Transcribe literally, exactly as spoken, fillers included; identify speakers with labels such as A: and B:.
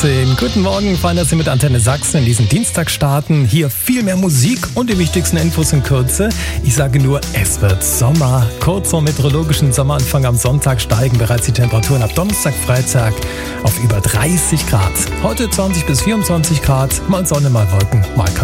A: achtzehn. Guten Morgen, fein, dass Sie mit Antenne Sachsen in diesen Dienstag starten. Hier viel mehr Musik und die wichtigsten Infos in Kürze. Ich sage nur, es wird Sommer. Kurz vor meteorologischen Sommeranfang am Sonntag steigen bereits die Temperaturen ab Donnerstag, Freitag auf über dreißig Grad. Heute zwanzig bis vierundzwanzig Grad, mal Sonne, mal Wolken, mal Kalt.